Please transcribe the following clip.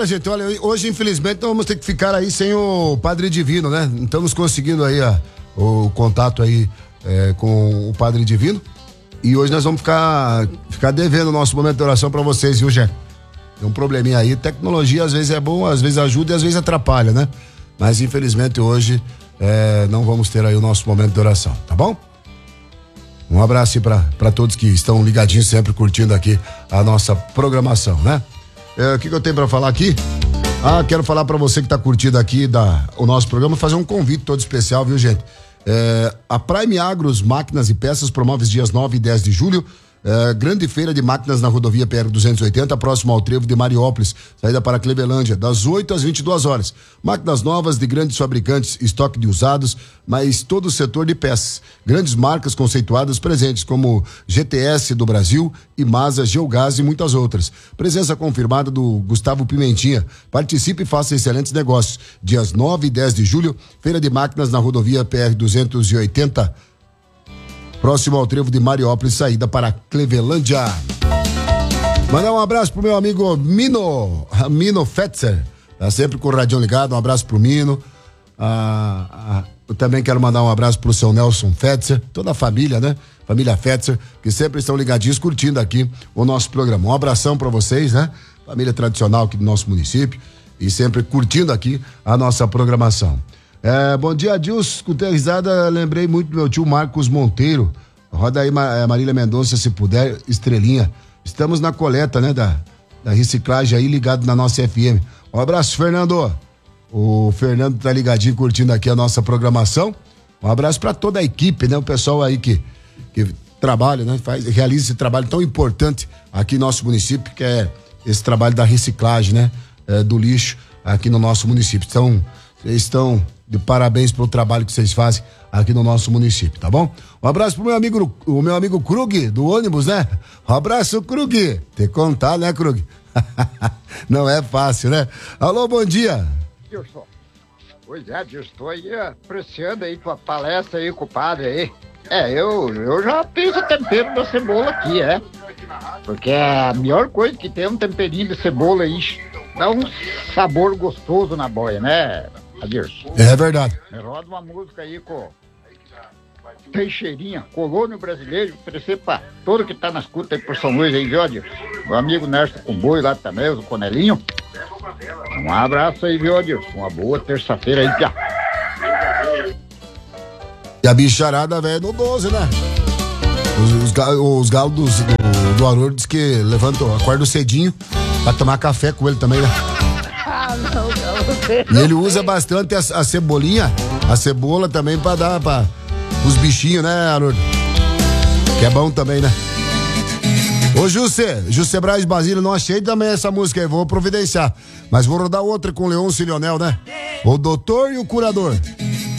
gente, olha, hoje infelizmente nós vamos ter que ficar aí sem o Padre Divino, né? Não estamos conseguindo aí o contato aí com o Padre Divino. E hoje nós vamos ficar devendo o nosso momento de oração pra vocês, viu, Jé? Tem um probleminha aí, tecnologia às vezes é bom, às vezes ajuda e às vezes atrapalha, né? Mas infelizmente hoje não vamos ter aí o nosso momento de oração, tá bom? Um abraço aí pra todos que estão ligadinhos, sempre curtindo aqui a nossa programação, né? O que eu tenho pra falar aqui? Quero falar pra você que tá curtindo aqui o nosso programa, fazer um convite todo especial, viu, gente? A Prime Agros Máquinas e Peças promove os dias 9 e 10 de julho, grande feira de máquinas na rodovia PR-280, próximo ao trevo de Mariópolis, saída para Clevelândia, das 8 às 22 horas. Máquinas novas de grandes fabricantes, estoque de usados, mas todo o setor de peças. Grandes marcas conceituadas presentes, como GTS do Brasil, Imasa, Geogás e muitas outras. Presença confirmada do Gustavo Pimentinha. Participe e faça excelentes negócios. Dias 9 e 10 de julho, feira de máquinas na rodovia PR-280, próximo ao trevo de Mariópolis, saída para Clevelândia. Mandar um abraço pro meu amigo Mino Fetzer, tá sempre com o radião ligado. Um abraço pro Mino. Eu também quero mandar um abraço pro seu Nelson Fetzer, toda a família, né? Família Fetzer, que sempre estão ligadinhos, curtindo aqui o nosso programa. Um abração pra vocês, né? Família tradicional aqui do nosso município e sempre curtindo aqui a nossa programação. Bom dia, Adilson. Escutei a risada, lembrei muito do meu tio Marcos Monteiro. Roda aí, Marília Mendonça, se puder, estrelinha. Estamos na coleta, né, da reciclagem aí, ligado na nossa FM. Um abraço, Fernando. O Fernando tá ligadinho, curtindo aqui a nossa programação. Um abraço para toda a equipe, né? O pessoal aí que trabalha, né? Realiza esse trabalho tão importante aqui no nosso município, que é esse trabalho da reciclagem, né? Do lixo aqui no nosso município. Então, vocês estão de parabéns pelo trabalho que vocês fazem aqui no nosso município, tá bom? Um abraço pro o meu amigo Krug, do ônibus, né? Um abraço, Krug. Tem que contar, né, Krug? Não é fácil, né? Alô, bom dia. Dilson. Pois é, Dilson, estou aí apreciando aí tua palestra aí com o padre aí. Eu já fiz o tempero da cebola aqui, porque a melhor coisa que tem é um temperinho de cebola aí. Dá um sabor gostoso na boia, né, Adilson? É verdade. Roda uma música aí com Teixeirinha, Colônia Brasileiro, oferecer pra todo que tá na escuta aí por São Luís aí, viu, Adilson? Meu amigo Nerso Comboio lá também, o Conelinho. Um abraço aí, viu, Adilson? Uma boa terça-feira aí, Pia. E a bicharada, velho, no 12, né? Os galos do Haroldo diz que levantam, acordam cedinho pra tomar café com ele também, né? E ele usa bastante a cebolinha, a cebola também pra dar os bichinhos, né, Haroldo? Que é bom também, né? Ô, José Braz Basílio, não achei também essa música aí, vou providenciar. Mas vou rodar outra com o Leôncio e Leonel, né? O Doutor e o Curador.